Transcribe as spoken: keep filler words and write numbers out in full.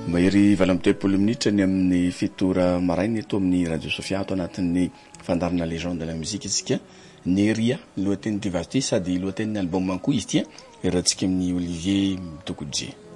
Mahery valo amby telopolo minitra ny amin'ny fitora maraina eto amin'ny Radio Sofia ato anatin'ny fandarana légende de la musique isika Neria lohateny ty vavy ty sady lohateny album koa izy ty iarahantsika amin'ny Olivier Dokodje.